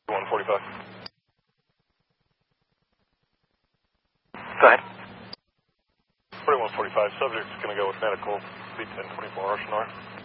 145. Go ahead. 4145, subject's going to go with medical, speed 1024 Russian North.